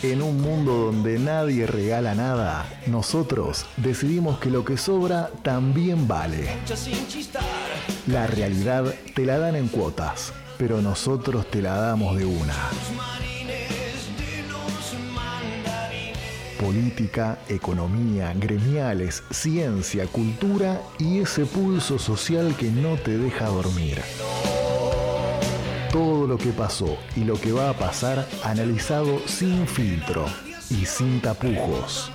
En un mundo donde nadie regala nada, nosotros decidimos que lo que sobra también vale. La realidad te la dan en cuotas, pero nosotros te la damos de una. Política, economía, gremiales, ciencia, cultura y ese pulso social que no te deja dormir. Todo lo que pasó y lo que va a pasar analizado sin filtro y sin tapujos.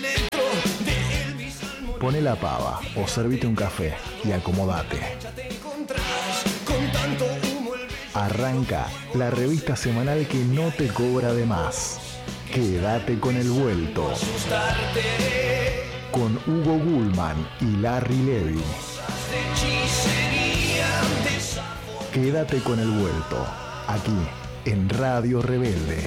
Poné la pava o servite un café y acomodate. Arranca la revista semanal que no te cobra de más. Quédate con el vuelto. Con Hugo Gulman y Larry Levy. Quédate con el vuelto, aquí, en Radio Rebelde.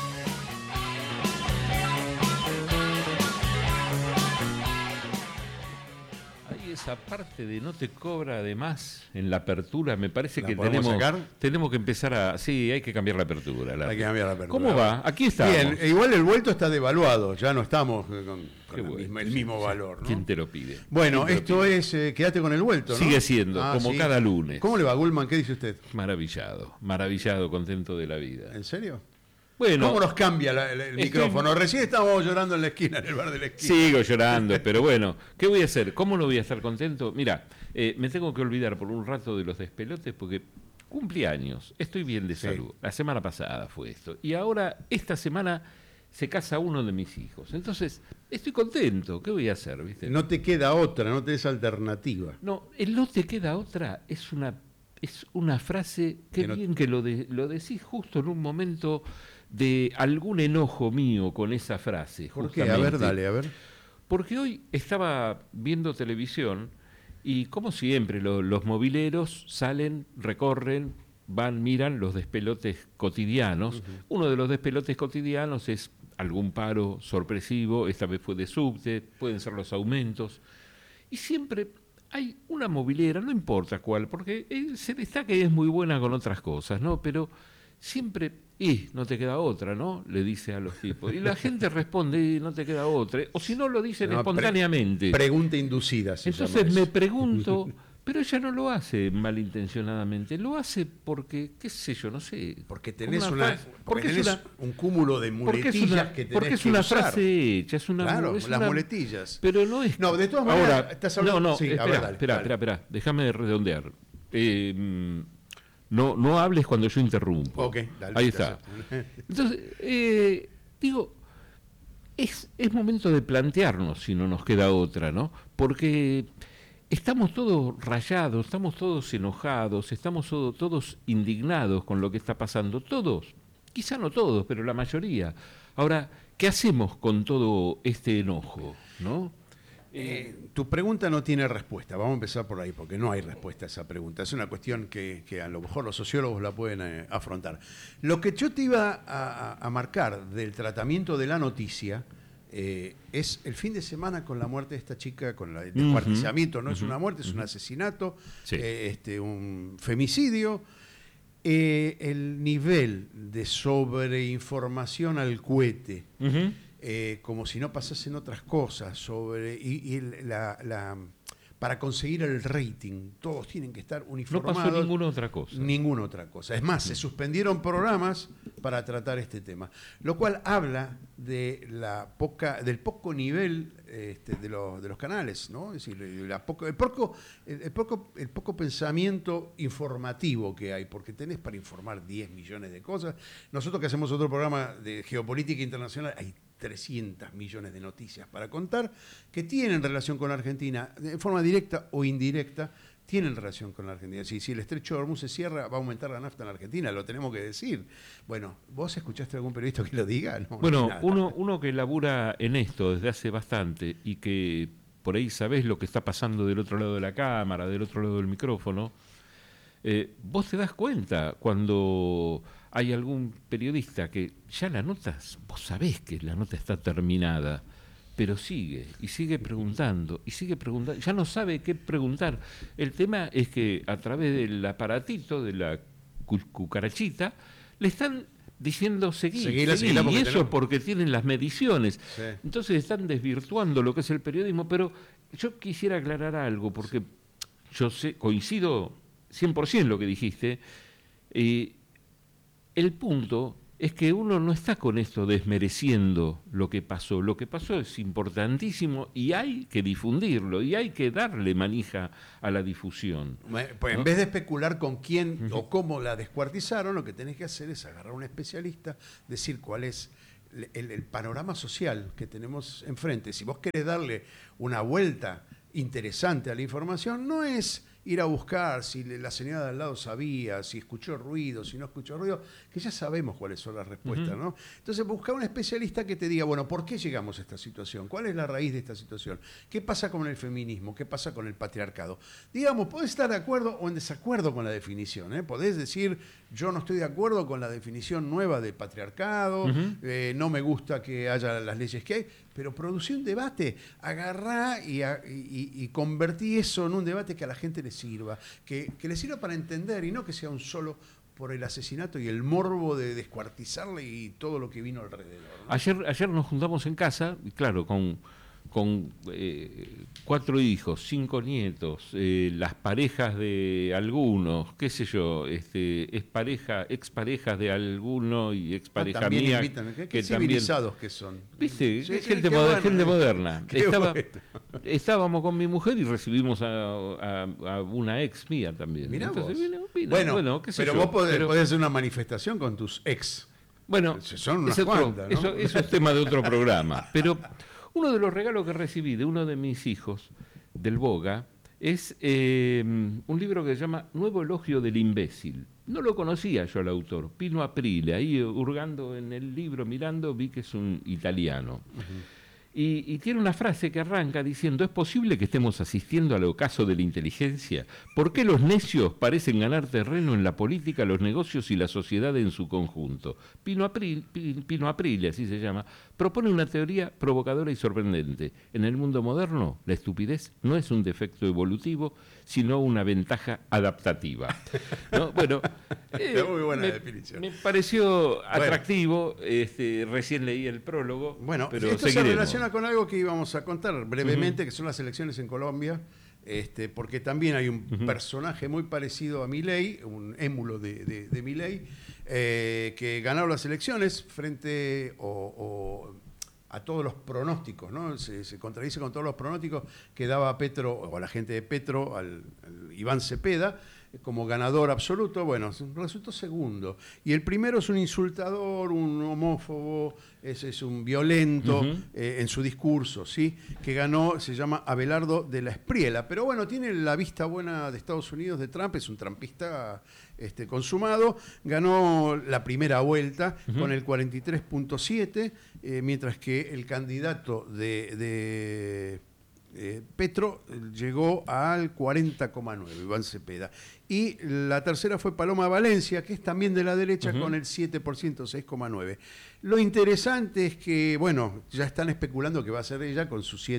Ahí esa parte de no te cobra de más en la apertura, me parece que tenemos que empezar a... Sí, hay que cambiar la apertura. Hay que cambiar la apertura. ¿Cómo va? Aquí estamos. Bien, igual el vuelto está devaluado, ya no estamos con el mismo valor, ¿no? ¿Quién te lo pide? Bueno, esto es Quédate con el vuelto, ¿no? Sigue siendo, como sí. cada lunes. ¿Cómo le va, Gulman? ¿Qué dice usted? Maravillado, contento de la vida. ¿En serio? Bueno, ¿cómo nos cambia el micrófono? Recién estábamos llorando en la esquina, en el bar de la esquina. Sigo llorando, pero bueno, ¿qué voy a hacer? ¿Cómo no voy a estar contento? Mira, me tengo que olvidar por un rato de los despelotes porque cumplí años, estoy bien de salud. La semana pasada fue esto. Y ahora, esta semana, se casa uno de mis hijos. Entonces, estoy contento. ¿Qué voy a hacer? ¿Viste? No te queda otra, no tenés alternativa. No, el no te queda otra es una frase, qué bien que lo decís justo en un momento de algún enojo mío con esa frase. ¿Por qué? A ver, dale, a ver. Porque hoy estaba viendo televisión y, como siempre, los mobileros salen, recorren, van, miran los despelotes cotidianos. Uh-huh. Uno de los despelotes cotidianos es algún paro sorpresivo, esta vez fue de subte, pueden ser los aumentos. Y siempre hay una mobilera, no importa cuál, porque se destaca y es muy buena con otras cosas, ¿no? Pero siempre, no te queda otra, ¿no? Le dice a los tipos. Y la gente responde, no te queda otra. O si no, lo dicen espontáneamente. Pregunta inducida. Entonces me pregunto, pero ella no lo hace malintencionadamente, lo hace porque, qué sé yo, no sé. Porque tenés un cúmulo de muletillas que tenés porque es que una usar. Frase hecha, es una... Claro, es las una, muletillas. Pero no es... No, de todas maneras, ahora, estás hablando... No, sí, espera, déjame redondear. No hables cuando yo interrumpo. Ok, dale. Ahí está. Entonces, digo, es momento de plantearnos si no nos queda otra, ¿no? Porque estamos todos rayados, estamos todos enojados, estamos todos indignados con lo que está pasando. Todos, quizá no todos, pero la mayoría. Ahora, ¿qué hacemos con todo este enojo, no? Tu pregunta no tiene respuesta. Vamos a empezar por ahí, porque no hay respuesta a esa pregunta. Es una cuestión que a lo mejor los sociólogos la pueden afrontar. Lo que yo te iba a marcar del tratamiento de la noticia es el fin de semana con la muerte de esta chica, con el descuartizamiento. No es una muerte, es un asesinato, sí. Un femicidio. El nivel de sobreinformación al cohete. Como si no pasasen otras cosas para conseguir el rating, todos tienen que estar uniformados. No pasó ninguna otra cosa. Es más, se suspendieron programas para tratar este tema, lo cual habla de del poco nivel de los canales, ¿no? Es decir, el poco pensamiento informativo que hay, porque tenés para informar 10 millones de cosas. Nosotros que hacemos otro programa de geopolítica internacional, hay 300 millones de noticias para contar que tienen relación con la Argentina, de forma directa o indirecta, tienen relación con la Argentina. Si el estrecho de Hormuz se cierra, va a aumentar la nafta en la Argentina, lo tenemos que decir. Bueno, ¿vos escuchaste algún periodista que lo diga? No, bueno, uno que labura en esto desde hace bastante y que por ahí sabés lo que está pasando del otro lado de la cámara, del otro lado del micrófono, vos te das cuenta cuando hay algún periodista que ya la nota, vos sabés que la nota está terminada, pero sigue preguntando, ya no sabe qué preguntar. El tema es que a través del aparatito, de la cucarachita, le están diciendo seguí, Seguila, y eso tenemos... porque tienen las mediciones. Sí. Entonces están desvirtuando lo que es el periodismo, pero yo quisiera aclarar algo, porque yo coincido 100% en lo que dijiste. El punto es que uno no está con esto desmereciendo lo que pasó. Lo que pasó es importantísimo y hay que difundirlo y hay que darle manija a la difusión. Pues en vez de especular con quién o cómo la descuartizaron, lo que tenés que hacer es agarrar a un especialista, decir cuál es el panorama social que tenemos enfrente. Si vos querés darle una vuelta interesante a la información, no es ir a buscar si la señora de al lado sabía, si escuchó ruido, si no escuchó ruido, que ya sabemos cuáles son las respuestas, ¿no? Entonces buscar un especialista que te diga, bueno, ¿por qué llegamos a esta situación? ¿Cuál es la raíz de esta situación? ¿Qué pasa con el feminismo? ¿Qué pasa con el patriarcado? Digamos, podés estar de acuerdo o en desacuerdo con la definición, ¿eh? Podés decir, yo no estoy de acuerdo con la definición nueva de patriarcado, no me gusta que haya las leyes que hay, pero producí un debate, agarrá y convertí eso en un debate que a la gente le sirva, que le sirva para entender y no que sea un solo por el asesinato y el morbo de descuartizarle y todo lo que vino alrededor, ¿no? Ayer nos juntamos en casa, y claro, con 4 hijos, 5 nietos, las parejas de algunos, qué sé yo, exparejas de alguno y expareja mía. Qué civilizados que son. ¿Viste? Sí, gente moderna. Estábamos con mi mujer y recibimos a una ex mía también. Mirá entonces, vos. Bueno, qué sé pero yo, vos podés hacer una manifestación con tus ex. Bueno, son unas cuantas, ¿no? Eso es tema de otro programa. Pero uno de los regalos que recibí de uno de mis hijos, del Boga, es un libro que se llama Nuevo elogio del imbécil. No lo conocía yo al autor, Pino Aprile. Ahí hurgando en el libro, mirando, vi que es un italiano. Y tiene una frase que arranca diciendo: ¿es posible que estemos asistiendo al ocaso de la inteligencia? ¿Por qué los necios parecen ganar terreno en la política, los negocios y la sociedad en su conjunto? Pino Aprile, así se llama, propone una teoría provocadora y sorprendente. En el mundo moderno, la estupidez no es un defecto evolutivo, sino una ventaja adaptativa. ¿No? Bueno, muy buena definición. Me pareció atractivo. Recién leí el prólogo. Bueno, pero esto seguiremos. se relaciona con algo que íbamos a contar brevemente, que son las elecciones en Colombia, porque también hay un personaje muy parecido a Milei, un émulo de Milei, que ganaron las elecciones frente a todos los pronósticos, ¿no? Se contradice con todos los pronósticos que daba Petro, o la gente de Petro, al Iván Cepeda, como ganador absoluto. Bueno, resultó segundo. Y el primero es un insultador, un homófobo, es un violento en su discurso, ¿sí? Que ganó, se llama Abelardo de la Espriella. Pero bueno, tiene la vista buena de Estados Unidos, de Trump, es un trumpista consumado. Ganó la primera vuelta con el 43.7%, mientras que el candidato de Petro llegó al 40,9%, Iván Cepeda. Y la tercera fue Paloma Valencia, que es también de la derecha, con el 7%, 6,9%. Lo interesante es que, bueno, ya están especulando que va a ser ella con su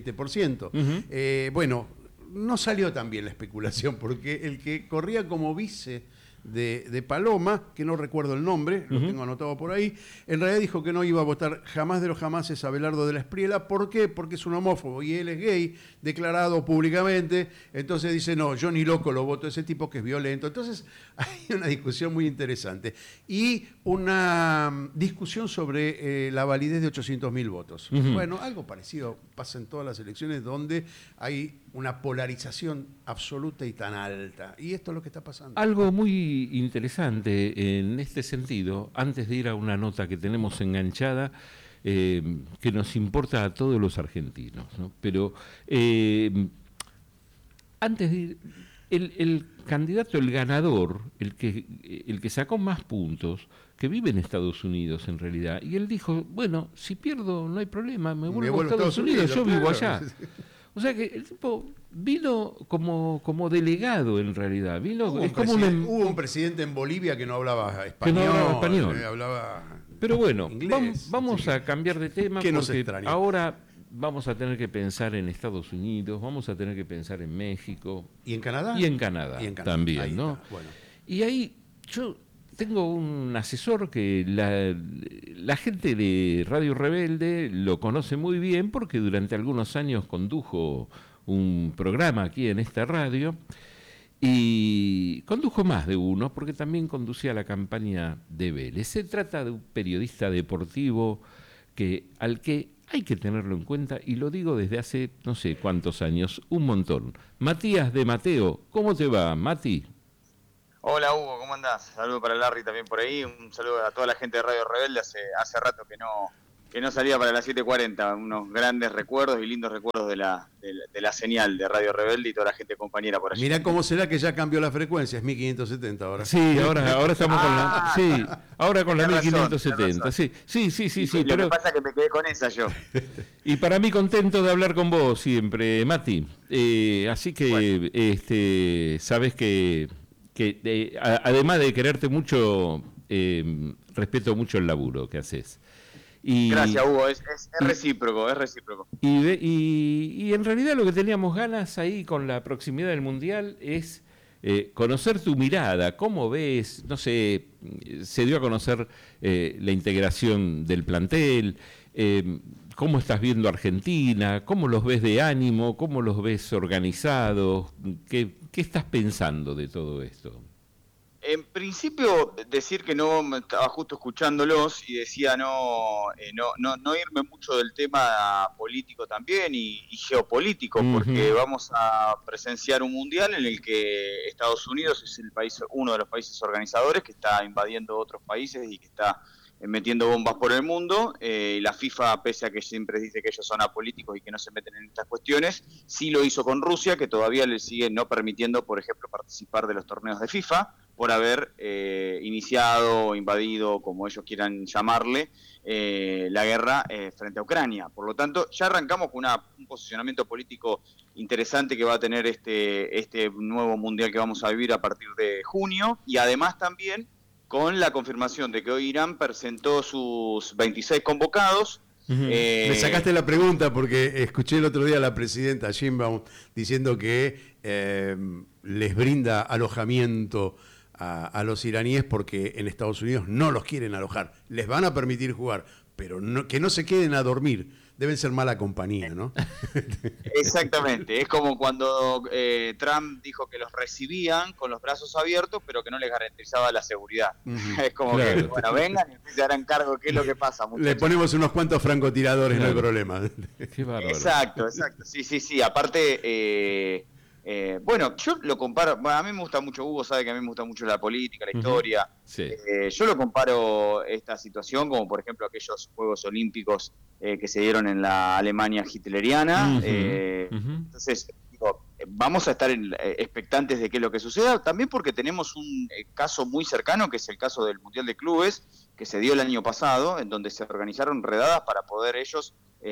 7%. Bueno, no salió tan bien la especulación, porque el que corría como vice de Paloma, que no recuerdo el nombre, lo tengo anotado por ahí, en realidad dijo que no iba a votar jamás de los jamases a Abelardo de la Espriella. ¿Por qué? Porque es un homófobo y él es gay, declarado públicamente. Entonces dice, no, yo ni loco lo voto a ese tipo que es violento. Entonces hay una discusión muy interesante y una discusión sobre la validez de 800.000 votos. Bueno, algo parecido pasa en todas las elecciones donde hay una polarización absoluta y tan alta. Y esto es lo que está pasando. Algo muy interesante en este sentido, antes de ir a una nota que tenemos enganchada, que nos importa a todos los argentinos, ¿no? Pero antes de ir, el candidato, el ganador, el que sacó más puntos, que vive en Estados Unidos en realidad, y él dijo, bueno, si pierdo no hay problema, me vuelvo a Estados Unidos, yo vivo allá. O sea que el tipo vino como delegado en realidad. Hubo un presidente en Bolivia que no hablaba español. Pero bueno, inglés, vamos a cambiar de tema porque ahora vamos a tener que pensar en Estados Unidos, vamos a tener que pensar en México. ¿Y en Canadá? Y en Canadá también, ¿no? Bueno. Y ahí yo tengo un asesor que la gente de Radio Rebelde lo conoce muy bien porque durante algunos años condujo un programa aquí en esta radio y condujo más de uno porque también conducía la campaña de Vélez. Se trata de un periodista deportivo al que hay que tenerlo en cuenta, y lo digo desde hace no sé cuántos años, un montón. Matías de Mateo, ¿cómo te va, Mati? Hola Hugo, ¿cómo andás? Saludo para Larry también por ahí, un saludo a toda la gente de Radio Rebelde, hace rato que no salía para las 7:40, unos grandes recuerdos y lindos recuerdos de la señal de Radio Rebelde y toda la gente compañera por allí. Mirá cómo será que ya cambió la frecuencia, es 1570 ahora. Sí, ahora estamos ahora con la 1570, sí. Lo que pasa es que me quedé con esa yo. Y para mí contento de hablar con vos siempre, Mati. Así que, bueno, sabes que además de quererte mucho, respeto mucho el laburo que haces. Gracias, Hugo, es recíproco, Y en realidad lo que teníamos ganas ahí con la proximidad del Mundial es conocer tu mirada. ¿Cómo ves? No sé, se dio a conocer la integración del plantel. ¿Cómo estás viendo Argentina? ¿Cómo los ves de ánimo? ¿Cómo los ves organizados? ¿Qué estás pensando de todo esto? En principio, decir que no, estaba justo escuchándolos y decía no irme mucho del tema político también y geopolítico, porque vamos a presenciar un mundial en el que Estados Unidos es uno de los países organizadores que está invadiendo otros países y que está metiendo bombas por el mundo. La FIFA, pese a que siempre dice que ellos son apolíticos y que no se meten en estas cuestiones, sí lo hizo con Rusia, que todavía le sigue no permitiendo, por ejemplo, participar de los torneos de FIFA, por haber iniciado o invadido, como ellos quieran llamarle, la guerra frente a Ucrania. Por lo tanto, ya arrancamos con un posicionamiento político interesante que va a tener este nuevo mundial que vamos a vivir a partir de junio, y además también con la confirmación de que hoy Irán presentó sus 26 convocados. Me sacaste la pregunta porque escuché el otro día a la presidenta Sheinbaum diciendo que les brinda alojamiento a los iraníes porque en Estados Unidos no los quieren alojar. Les van a permitir jugar, pero que no se queden a dormir. Deben ser mala compañía, ¿no? Exactamente. Es como cuando Trump dijo que los recibían con los brazos abiertos, pero que no les garantizaba la seguridad. Es como que, bueno, vengan y se harán cargo de qué es lo que pasa, muchachos. Le ponemos unos cuantos francotiradores, no hay problema. Qué bárbaro. Exacto. Sí. Aparte, bueno, yo lo comparo, a mí me gusta mucho, Hugo sabe que a mí me gusta mucho la política, la historia. Sí. Yo lo comparo esta situación como, por ejemplo, aquellos Juegos Olímpicos que se dieron en la Alemania hitleriana. Entonces, digo, vamos a estar expectantes de qué es lo que suceda, también porque tenemos un caso muy cercano, que es el caso del Mundial de Clubes, que se dio el año pasado, en donde se organizaron redadas para poder ellos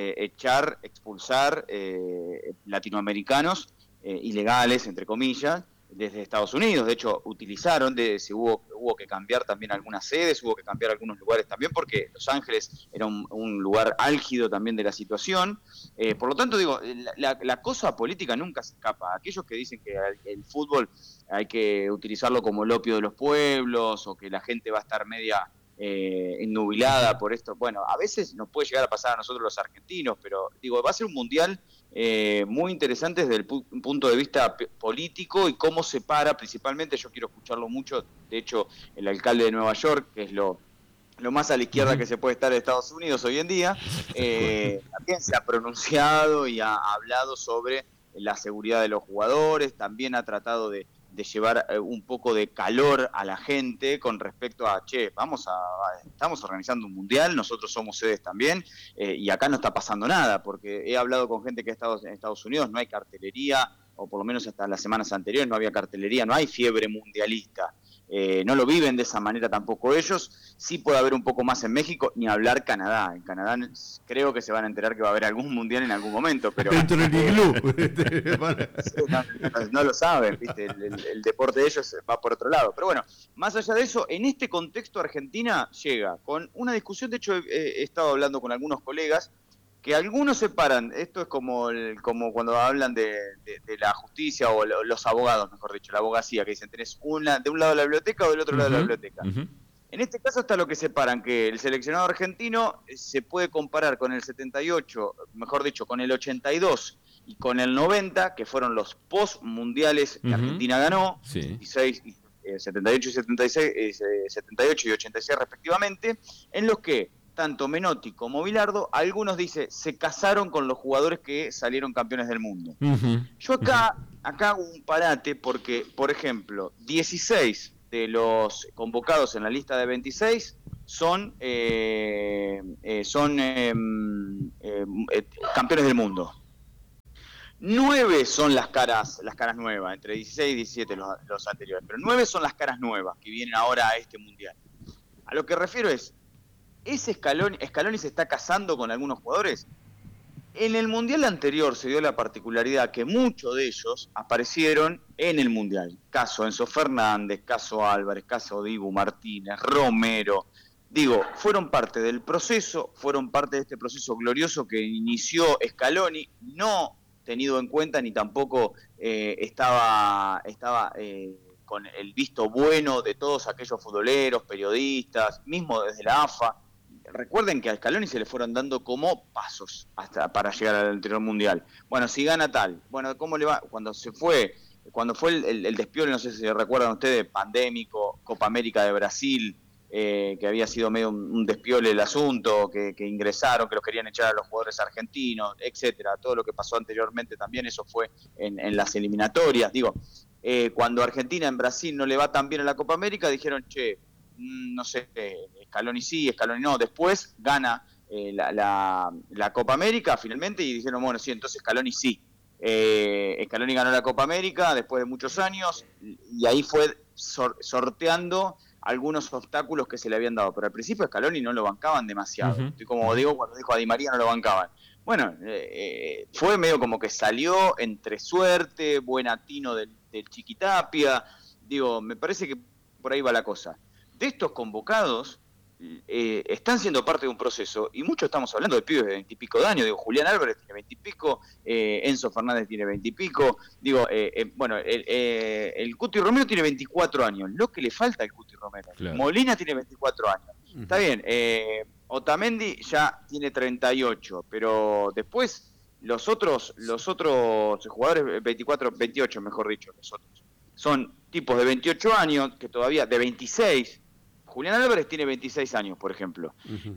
expulsar latinoamericanos ilegales, entre comillas, desde Estados Unidos. De hecho, utilizaron, hubo que cambiar también algunas sedes, hubo que cambiar algunos lugares también, porque Los Ángeles era un lugar álgido también de la situación. Por lo tanto, digo, la cosa política nunca se escapa. Aquellos que dicen que el fútbol hay que utilizarlo como el opio de los pueblos, o que la gente va a estar media ennubilada por esto, bueno, a veces nos puede llegar a pasar a nosotros los argentinos, pero digo, va a ser un mundial muy interesante desde el punto de vista político y cómo se para, principalmente, yo quiero escucharlo mucho, de hecho, el alcalde de Nueva York, que es lo más a la izquierda que se puede estar en Estados Unidos hoy en día, también se ha pronunciado y ha hablado sobre la seguridad de los jugadores, también ha tratado de llevar un poco de calor a la gente con respecto a, estamos organizando un mundial, nosotros somos sedes también, y acá no está pasando nada, porque he hablado con gente que ha estado en Estados Unidos, no hay cartelería, o por lo menos hasta las semanas anteriores no había cartelería, no hay fiebre mundialista. No lo viven de esa manera tampoco ellos. Sí puede haber un poco más en México, ni hablar Canadá. En Canadá creo que se van a enterar que va a haber algún mundial en algún momento, pero dentro del iglú. No lo saben, ¿viste? El deporte de ellos va por otro lado. Pero bueno, más allá de eso, en este contexto Argentina llega con una discusión. De hecho, he estado hablando con algunos colegas que algunos separan, esto es como cuando hablan de la justicia o los abogados, mejor dicho, la abogacía, que dicen tenés de un lado de la biblioteca o del otro lado de la biblioteca. En este caso está lo que separan, que el seleccionado argentino se puede comparar con el 78, mejor dicho, con el 82 y con el 90, que fueron los post-mundiales que Argentina ganó, 78 y 76, 78 y 86 respectivamente, en los que tanto Menotti como Bilardo, algunos dicen, se casaron con los jugadores que salieron campeones del mundo. Yo acá hago un parate porque, por ejemplo, 16 de los convocados en la lista de 26 son campeones del mundo. 9 son las caras nuevas, entre 16 y 17 los anteriores, pero 9 son las caras nuevas que vienen ahora a este mundial. A lo que refiero es, Scaloni se está casando con algunos jugadores. En el mundial anterior se dio la particularidad que muchos de ellos aparecieron en el mundial. Caso Enzo Fernández, caso Álvarez, caso Dibu Martínez, Romero. Digo, fueron parte del proceso, fueron parte de este proceso glorioso que inició Scaloni, no tenido en cuenta ni tampoco estaba con el visto bueno de todos aquellos futboleros, periodistas, mismo desde la AFA. Recuerden que a Scaloni se le fueron dando como pasos hasta para llegar al anterior mundial. Bueno, si gana tal, bueno, ¿cómo le va? Cuando fue el despiole, no sé si recuerdan ustedes, pandémico, Copa América de Brasil, que había sido medio un despiole el asunto, que ingresaron, que los querían echar a los jugadores argentinos, etcétera. Todo lo que pasó anteriormente también, eso fue en las eliminatorias. Digo, cuando Argentina en Brasil no le va tan bien en la Copa América, dijeron, no sé, Scaloni sí, Scaloni no. Después gana la Copa América finalmente y dijeron, bueno, sí, entonces Scaloni sí. Scaloni ganó la Copa América después de muchos años y ahí fue sorteando algunos obstáculos que se le habían dado. Pero al principio a Scaloni no lo bancaban demasiado. Como digo, cuando dijo a Di María no lo bancaban. Bueno, fue medio como que salió entre suerte, buen atino del Chiquitapia. Digo, me parece que por ahí va la cosa. De estos convocados, están siendo parte de un proceso, y muchos estamos hablando de pibes de 20 y pico de años. Digo, Julián Álvarez tiene 20 y pico, Enzo Fernández tiene 20 y pico, digo, bueno, el Cuti Romero tiene 24 años, lo que le falta al Cuti Romero. Claro. Molina tiene 24 años, está bien, Otamendi ya tiene 38, pero después los otros jugadores, 28 mejor dicho, los otros, son tipos de 28 años, que todavía, de 26. Julián Álvarez tiene 26 años, por ejemplo.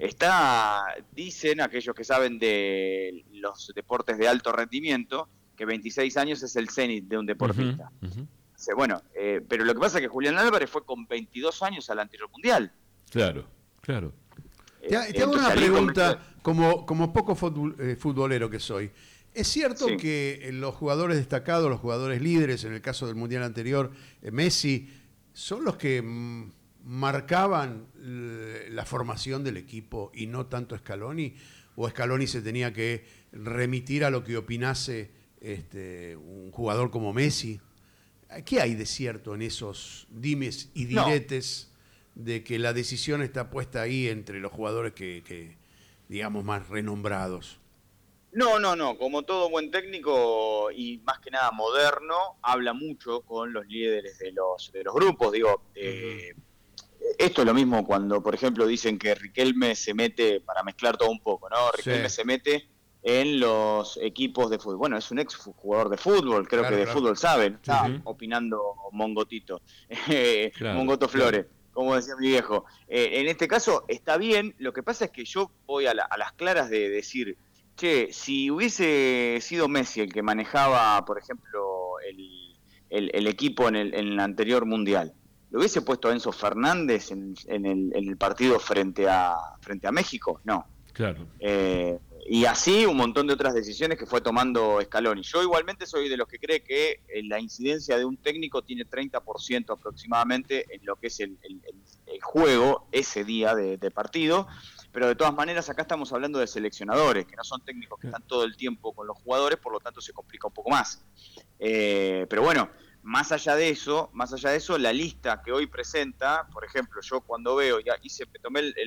Dicen aquellos que saben de los deportes de alto rendimiento, que 26 años es el cenit de un deportista. Bueno, pero lo que pasa es que Julián Álvarez fue con 22 años al anterior mundial. Claro. Te hago una pregunta, como poco futbolero que soy. ¿Es cierto que los jugadores destacados, los jugadores líderes, en el caso del mundial anterior, Messi, son los que marcaban la formación del equipo y no tanto Scaloni? ¿O Scaloni se tenía que remitir a lo que opinase un jugador como Messi? ¿Qué hay de cierto en esos dimes y diretes de que la decisión está puesta ahí entre los jugadores que digamos, más renombrados? No. Como todo buen técnico y más que nada moderno, habla mucho con los líderes de los grupos. Digo, esto es lo mismo cuando, por ejemplo, dicen que Riquelme se mete, para mezclar todo un poco, ¿no? Riquelme se mete en los equipos de fútbol. Bueno, es un ex jugador de fútbol, creo que de fútbol sabe. Está opinando Mongotito, Mongoto Flores, como decía mi viejo. En este caso está bien, lo que pasa es que yo voy a las claras de decir, si hubiese sido Messi el que manejaba, por ejemplo, el equipo en el anterior mundial, ¿lo hubiese puesto a Enzo Fernández en el partido frente a México? No. Claro. Y así un montón de otras decisiones que fue tomando Scaloni. Yo igualmente soy de los que cree que la incidencia de un técnico tiene 30% aproximadamente en lo que es el juego ese día de partido. Pero de todas maneras acá estamos hablando de seleccionadores, que no son técnicos que están todo el tiempo con los jugadores, por lo tanto se complica un poco más. Pero bueno, más allá de eso, la lista que hoy presenta, por ejemplo, yo cuando veo, me tomé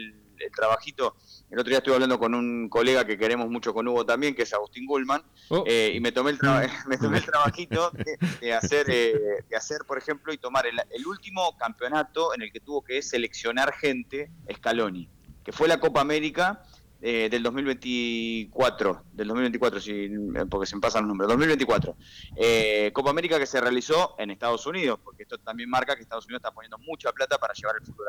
el trabajito. El otro día estuve hablando con un colega que queremos mucho con Hugo también, que es Agustín Gullman, y me tomé el trabajito de hacer, por ejemplo, y tomar el último campeonato en el que tuvo que seleccionar gente, Scaloni, que fue la Copa América del 2024, sí, porque se me pasan los números, 2024. Copa América que se realizó en Estados Unidos, porque esto también marca que Estados Unidos está poniendo mucha plata para llevar el fútbol